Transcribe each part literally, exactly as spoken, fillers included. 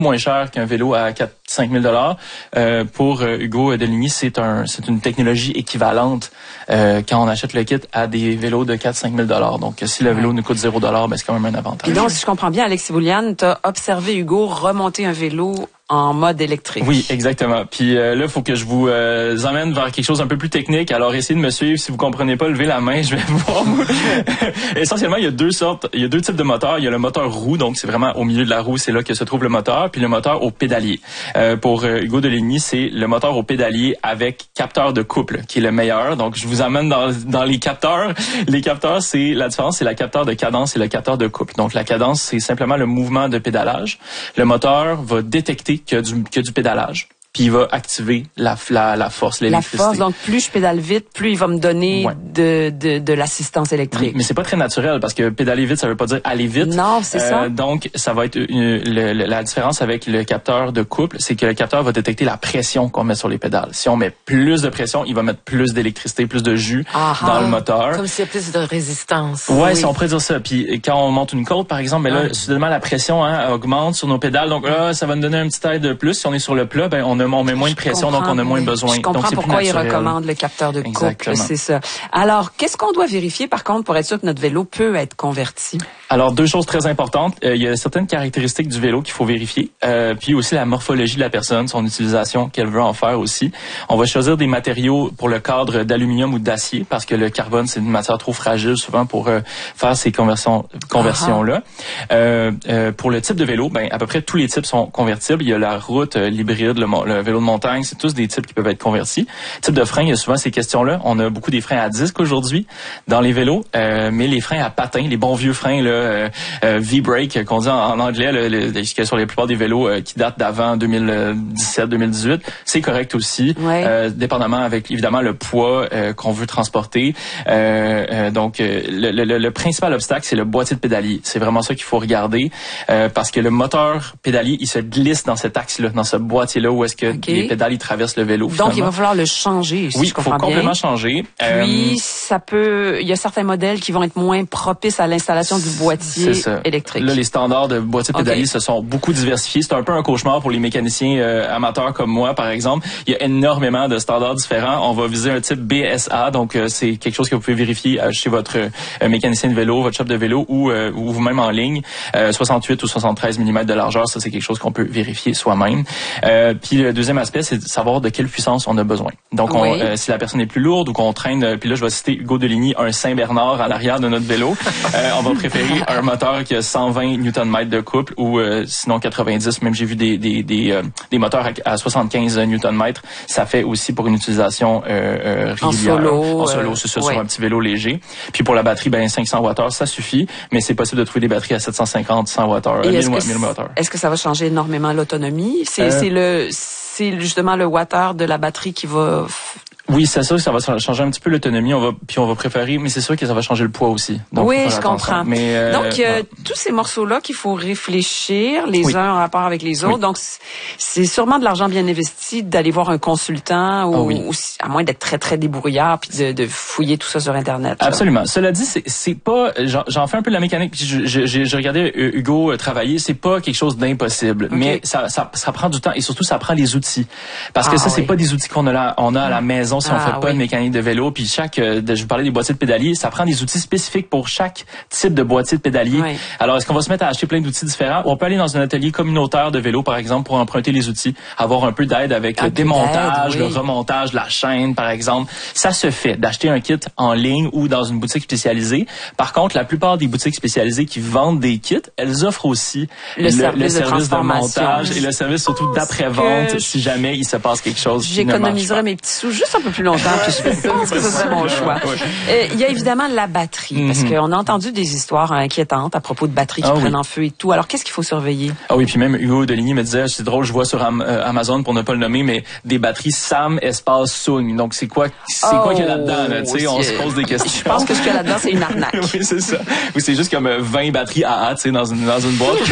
moins cher qu'un vélo à quatre à cinq mille dollars. Euh, pour euh, Hugo Deligny, c'est un, c'est une technologie équivalente euh, quand on achète le kit à des vélos de quatre à cinq mille dollars. Donc, si le vélo ouais. nous coûte zéro dollar, ben, c'est quand même un avantage. Et donc, si je comprends bien, Alexis Bouliane, tu as observé Hugo remonter un vélo en mode électrique. Oui, exactement. Puis euh, là, il faut que je vous euh, emmène vers quelque chose d'un peu plus technique. Alors, essayez de me suivre. Si vous comprenez pas, levez la main. Je vais voir. Essentiellement, il y a deux sortes, il y a deux types de moteurs. Il y a le moteur roue, donc c'est vraiment au milieu de la roue, c'est là que se trouve le moteur. Puis le moteur au pédalier. Euh, pour euh, Hugo Deligny, c'est le moteur au pédalier avec capteur de couple, qui est le meilleur. Donc, je vous amène dans, dans les capteurs. Les capteurs, c'est la différence, c'est la capteur de cadence et le capteur de couple. Donc, la cadence, c'est simplement le mouvement de pédalage. Le moteur va détecter que du, que du pédalage. Puis il va activer la, la, la force, l'électricité. La force, donc plus je pédale vite, plus il va me donner ouais. de, de, de l'assistance électrique. Oui, mais c'est pas très naturel parce que pédaler vite, ça veut pas dire aller vite. Non, c'est euh, ça. Donc, ça va être une, le, la différence avec le capteur de couple, c'est que le capteur va détecter la pression qu'on met sur les pédales. Si on met plus de pression, il va mettre plus d'électricité, plus de jus Aha. dans le moteur. Comme s'il y a plus de résistance. Ouais, oui. si on pourrait dire ça. Puis quand on monte une côte, par exemple, ben là, ouais. soudainement la pression hein, augmente sur nos pédales. Donc là, ça va nous donner un petit aide de plus. Si on est sur le plat, ben on on met moins de pression, donc on a moins besoin. Je comprends donc, pourquoi il recommande le capteur de couple, c'est ça. Alors, qu'est-ce qu'on doit vérifier, par contre, pour être sûr que notre vélo peut être converti? Alors, deux choses très importantes. Euh, il y a certaines caractéristiques du vélo qu'il faut vérifier. Euh, puis aussi la morphologie de la personne, son utilisation qu'elle veut en faire aussi. On va choisir des matériaux pour le cadre d'aluminium ou d'acier, parce que le carbone, c'est une matière trop fragile souvent pour euh, faire ces conversions, conversions-là. Euh, euh, pour le type de vélo, ben à peu près tous les types sont convertibles. Il y a la route, euh, l'hybride, le, le vélo de montagne, c'est tous des types qui peuvent être convertis. Type de frein, il y a souvent ces questions-là. On a beaucoup des freins à disque aujourd'hui dans les vélos, euh, mais les freins à patins, les bons vieux freins, là, euh, euh, V-brake, qu'on dit en, en anglais, le, le, le, sur les plupart des vélos euh, qui datent d'avant deux mille dix-sept deux mille dix-huit, c'est correct aussi, ouais. euh, dépendamment avec évidemment le poids euh, qu'on veut transporter. Euh, euh, donc, euh, le, le, le principal obstacle, c'est le boîtier de pédalier. C'est vraiment ça qu'il faut regarder, euh, parce que le moteur pédalier, il se glisse dans cet axe-là, dans ce boîtier-là où est-ce que okay. les pédales, ils traversent le vélo. Donc, finalement. il va falloir le changer, si oui, je comprends bien. Oui, il faut complètement changer. Puis, euh, ça peut... Il y a certains modèles qui vont être moins propices à l'installation du boîtier électrique. Là, les standards de boîtier de pédalier okay. se sont beaucoup diversifiés. C'est un peu un cauchemar pour les mécaniciens euh, amateurs comme moi, par exemple. Il y a énormément de standards différents. On va viser un type B S A, donc euh, c'est quelque chose que vous pouvez vérifier euh, chez votre euh, mécanicien de vélo, votre shop de vélo ou, euh, ou vous-même en ligne. Euh, soixante-huit ou soixante-treize millimètres de largeur, ça, c'est quelque chose qu'on peut vérifier soi-même. Euh, puis, le deuxième aspect, c'est de savoir de quelle puissance on a besoin. Donc, on, oui. euh, si la personne est plus lourde ou qu'on traîne, euh, puis là, je vais citer Hugo Deligny, un Saint-Bernard à l'arrière de notre vélo, euh, on va préférer un moteur qui a cent vingt newton-mètres de couple ou euh, sinon quatre-vingt-dix. Même j'ai vu des des des, euh, des moteurs à, à soixante-quinze newton-mètres. Ça fait aussi pour une utilisation euh, euh, régulière. En solo. En solo, c'est ça, euh, sur oui. un petit vélo léger. Puis pour la batterie, ben cinq cents watts-heure, ça suffit. Mais c'est possible de trouver des batteries à sept cent cinquante, cent watts-heure, mille watts-heure. Est-ce que ça va changer énormément l'autonomie? C'est euh, c'est le c'est justement le wattheure de la batterie qui va... Oui, c'est sûr que ça va changer un petit peu l'autonomie. On va, puis on va préférer, mais c'est sûr que ça va changer le poids aussi. Donc, oui, je comprends. Mais, euh, Donc, euh, ouais. tous ces morceaux-là qu'il faut réfléchir, les oui. uns en rapport avec les autres. Oui. Donc, c'est sûrement de l'argent bien investi d'aller voir un consultant ou, oh oui. ou à moins d'être très, très débrouillard puis de, de fouiller tout ça sur Internet. Là. Absolument. Cela dit, c'est, c'est pas, j'en fais un peu de la mécanique puis j'ai regardé Hugo travailler, c'est pas quelque chose d'impossible. Okay. Mais ça, ça, ça prend du temps et surtout, ça prend les outils. Parce que ah, ça, oui. c'est pas des outils qu'on a là, on a à la maison si ah, on fait pas oui. de mécanique de vélo. Puis chaque, euh, je vous parlais des boîtiers de pédalier, ça prend des outils spécifiques pour chaque type de boîtier de pédalier. Oui. Alors, est-ce qu'on va se mettre à acheter plein d'outils différents? Ou on peut aller dans un atelier communautaire de vélo, par exemple, pour emprunter les outils, avoir un peu d'aide avec un le démontage, oui. le remontage de la chaîne, par exemple. Ça se fait d'acheter un kit en ligne ou dans une boutique spécialisée. Par contre, la plupart des boutiques spécialisées qui vendent des kits, elles offrent aussi le, le service, le service de, de montage et le service surtout oh, d'après-vente si jamais il se passe quelque chose qui ne marche pas. J'économiserai mes petits sous juste un peu plus longtemps que je fais ça. Parce que ce serait mon choix. Il ouais. euh, y a évidemment la batterie, mm-hmm. parce qu'on a entendu des histoires inquiétantes à propos de batteries qui ah, prennent oui. en feu et tout. Alors, qu'est-ce qu'il faut surveiller? Ah oui, puis même Hugo Deligny me disait, c'est drôle, je vois sur Am- euh, Amazon, pour ne pas le nommer, mais des batteries Sam espace Sung. Donc, c'est quoi c'est oh, quoi qu'il y a là-dedans? Là, tu sais, on se pose des questions. Je pense que ce qu'il y a là-dedans, c'est une arnaque. Oui, c'est ça. Ou c'est juste comme vingt batteries A A, tu sais, dans une, dans une boîte.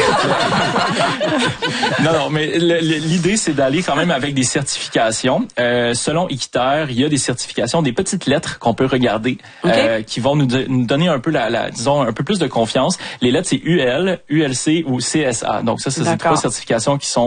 non, non, mais le, le, l'idée, c'est d'aller quand même avec des certifications. Euh, selon Équiterre, il y a des certifications, des petites lettres qu'on peut regarder, okay. euh, qui vont nous, de, nous donner un peu la, la, disons, un peu plus de confiance. Les lettres, c'est U L, U L C ou C S A. Donc ça, c'est ces trois certifications qui sont